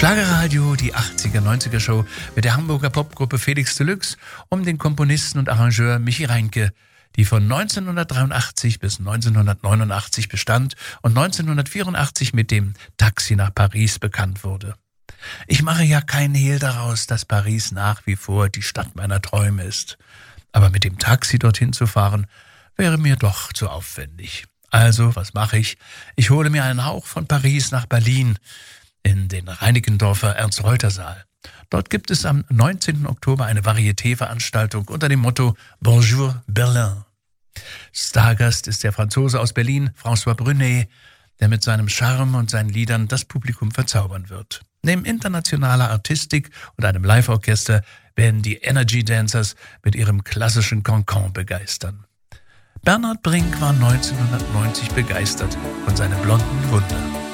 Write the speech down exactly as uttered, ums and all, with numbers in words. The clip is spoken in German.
Schlagerradio, die achtziger, neunziger Show mit der Hamburger Popgruppe Felix Deluxe um den Komponisten und Arrangeur Michi Reincke, die von neunzehnhundertdreiundachtzig bis neunzehnhundertneunundachtzig bestand und neunzehnhundertvierundachtzig mit dem Taxi nach Paris bekannt wurde. Ich mache ja keinen Hehl daraus, dass Paris nach wie vor die Stadt meiner Träume ist. Aber mit dem Taxi dorthin zu fahren, wäre mir doch zu aufwendig. Also, was mache ich? Ich hole mir einen Hauch von Paris nach Berlin in den Reinickendorfer Ernst-Reuter-Saal. Dort gibt es am neunzehnten Oktober eine Varieté-Veranstaltung unter dem Motto Bonjour Berlin. Stargast ist der Franzose aus Berlin, François Brunet, der mit seinem Charme und seinen Liedern das Publikum verzaubern wird. Neben internationaler Artistik und einem Live-Orchester werden die Energy Dancers mit ihrem klassischen Cancan begeistern. Bernhard Brink war neunzehnhundertneunzig begeistert von seinem blonden Wunder.